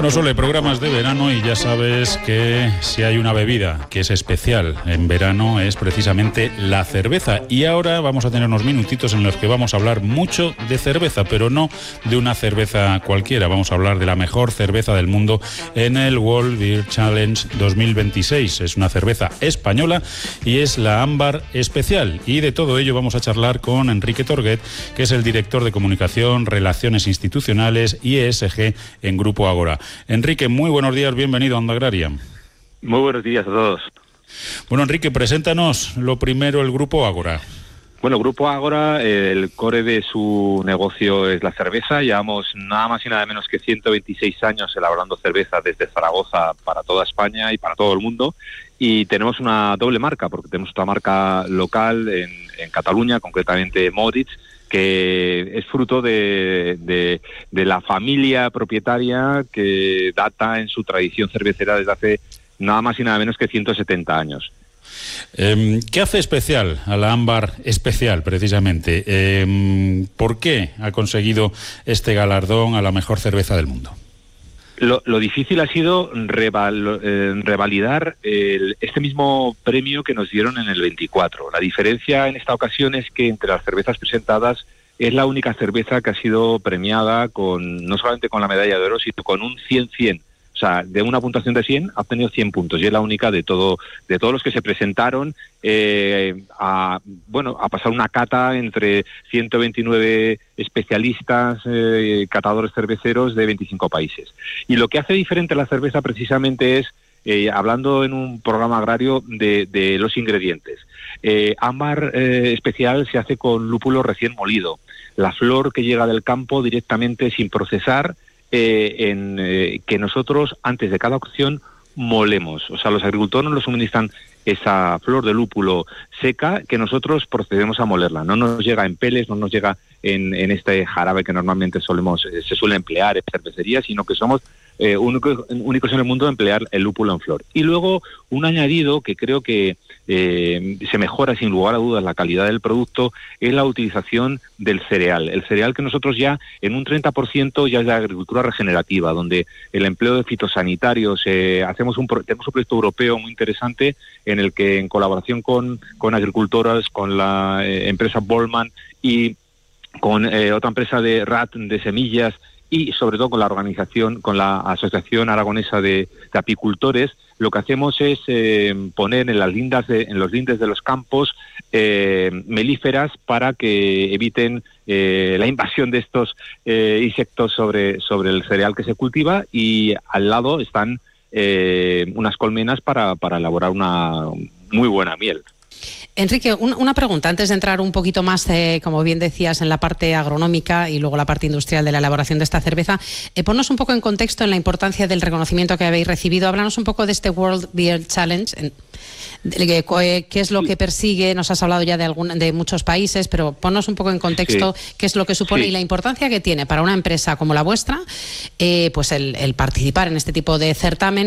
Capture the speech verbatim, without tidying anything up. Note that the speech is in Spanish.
Bueno, Sole, programas de verano y ya sabes que si hay una bebida que es especial en verano es precisamente la cerveza. Y ahora vamos a tener unos minutitos en los que vamos a hablar mucho de cerveza, pero no de una cerveza cualquiera. Vamos a hablar de la mejor cerveza del mundo en el World Beer Challenge dos mil veintiséis. Es una cerveza española y es la Ámbar Especial. Y de todo ello vamos a charlar con Enrique Torguet, que es el director de Comunicación, Relaciones Institucionales y E S G en Grupo Ágora. Enrique, muy buenos días, bienvenido a Onda Agraria. Muy buenos días a todos. Bueno, Enrique, preséntanos lo primero el Grupo Ágora. Bueno, Grupo Ágora, el core de su negocio es la cerveza. Llevamos nada más y nada menos que ciento veintiséis años elaborando cerveza desde Zaragoza para toda España y para todo el mundo. Y tenemos una doble marca, porque tenemos otra marca local en, en Cataluña, concretamente Moritz, que es fruto de, de, de la familia propietaria que data en su tradición cervecera desde hace nada más y nada menos que ciento setenta años. Eh, ¿Qué hace especial a la Ámbar Especial, precisamente? Eh, ¿Por qué ha conseguido este galardón a la mejor cerveza del mundo? Lo, lo difícil ha sido reval, eh, revalidar el, este mismo premio que nos dieron en el veinticuatro. La diferencia en esta ocasión es que entre las cervezas presentadas es la única cerveza que ha sido premiada con no solamente con la medalla de oro, sino con un cien cien. O sea, de una puntuación de cien ha obtenido cien puntos y es la única de todo de todos los que se presentaron eh, a bueno a pasar una cata entre ciento veintinueve especialistas, eh, catadores cerveceros de veinticinco países. Y lo que hace diferente la cerveza precisamente es, eh, hablando en un programa agrario, de, de los ingredientes. Eh, Ámbar eh, Especial se hace con lúpulo recién molido. La flor que llega del campo directamente sin procesar, Eh, en eh, que nosotros antes de cada cocción molemos, o sea, los agricultores nos suministran esa flor de lúpulo seca que nosotros procedemos a molerla. No nos llega en peles, no nos llega en, en este jarabe que normalmente solemos eh, se suele emplear en cervecería, sino que somos eh, únicos, únicos en el mundo de emplear el lúpulo en flor. Y luego un añadido que creo que eh, se mejora sin lugar a dudas la calidad del producto es la utilización del cereal. El cereal que nosotros ya en un treinta por ciento ya es de agricultura regenerativa, donde el empleo de fitosanitarios, eh, hacemos un, tenemos un proyecto europeo muy interesante en el que en colaboración con, con agricultoras, con la eh, empresa Bollman y con eh, otra empresa de R A T de semillas y sobre todo con la organización, con la Asociación Aragonesa de, de Apicultores, lo que hacemos es eh, poner en las lindas de, en los lindes de los campos eh, melíferas para que eviten eh, la invasión de estos eh, insectos sobre, sobre el cereal que se cultiva, y al lado están eh, unas colmenas para, para elaborar una muy buena miel. Enrique, una pregunta antes de entrar un poquito más, eh, como bien decías, en la parte agronómica y luego la parte industrial de la elaboración de esta cerveza. Eh, ponnos un poco en contexto en la importancia del reconocimiento que habéis recibido. Háblanos un poco de este World Beer Challenge. En, de, eh, ¿Qué es lo que persigue? Nos has hablado ya de, algún, de muchos países, pero ponnos un poco en contexto sí. qué es lo que supone sí. y la importancia que tiene para una empresa como la vuestra, eh, pues el, el participar en este tipo de certamen.